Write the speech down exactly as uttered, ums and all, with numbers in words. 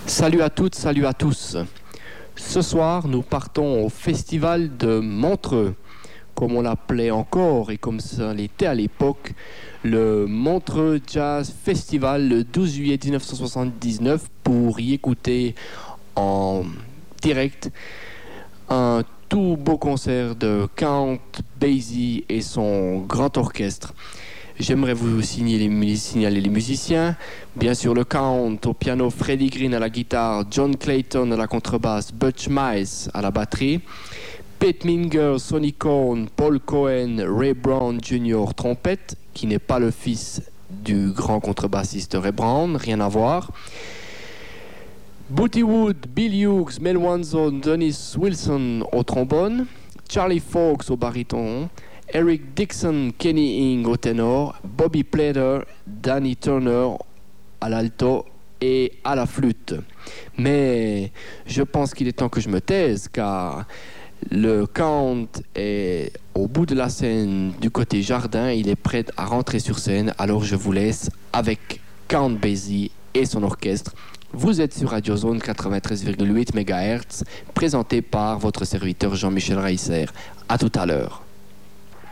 Salut à toutes, salut à tous. Ce soir, nous partons au festival de Montreux, comme on l'appelait encore et comme ça l'était à l'époque, le Montreux Jazz Festival le douze juillet dix-neuf cent soixante-dix-neuf pour y écouter en direct un tout beau concert de Count Basie et son grand orchestre. J'aimerais vous signaler, signaler les musiciens. Bien sûr, le Count au piano, Freddie Green à la guitare, John Clayton à la contrebasse, Butch Miles à la batterie, Pete Minger, Sonny Cohn, Paul Cohen, Ray Brown junior trompette, qui n'est pas le fils du grand contrebassiste Ray Brown, rien à voir. Booty Wood, Bill Hughes, Mel Wanzon, Dennis Wilson au trombone, Charlie Fox au baryton, Eric Dixon, Kenny Ing au ténor, Bobby Plater, Danny Turner à l'alto et à la flûte. Mais je pense qu'il est temps que je me taise car le Count est au bout de la scène du côté jardin. Il est prêt à rentrer sur scène. Alors je vous laisse avec Count Basie et son orchestre. Vous êtes sur Radio Zone quatre-vingt-treize virgule huit mégahertz, présenté par votre serviteur Jean-Michel Reisser. À tout à l'heure.